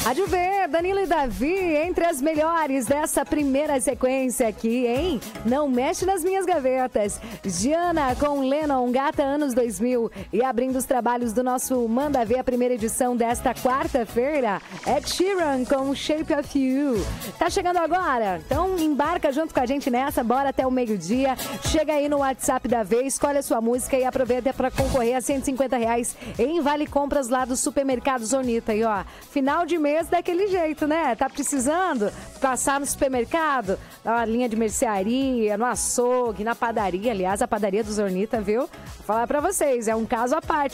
Rádio V, Danilo e Davi, entre as melhores dessa primeira sequência aqui, hein? Não mexe nas minhas gavetas. Giana com Lennon, Gata Anos 2000. E abrindo os trabalhos do nosso Manda Ver, a primeira edição desta quarta-feira, Ed Sheeran com Shape of You. Tá chegando agora? Então embarca junto com a gente nessa, bora até o meio-dia. Chega aí no WhatsApp da V, escolhe a sua música e aproveita para concorrer a R$150 em Vale Compras lá do Supermercado Zornita. E ó, final de mês daquele jeito, né? Tá precisando passar no supermercado, na linha de mercearia, no açougue, na padaria. Aliás, a padaria do Zornita, viu? Vou falar pra vocês, é um caso à parte.